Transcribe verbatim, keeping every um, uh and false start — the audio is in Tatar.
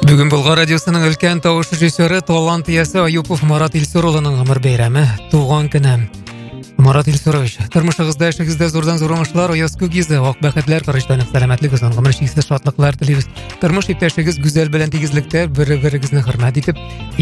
Бүгін Болгар радиосының үлкен тауыш режиссері, талант иесі Аюпов Марат Илсурұлының ғұмыр бейрамы, туған күні. Марат Илсурович, тормышыгызда, эшегездә зурдан зур уңышлар, ояз күк йөзе, ак бәхетләр, тырыштан сәламәтлек, озын гомер, чиксез шатлыклар телибез. Тормыш иптәшегез гүзәл белән тигезлектә бер-берегезне хөрмәт итеп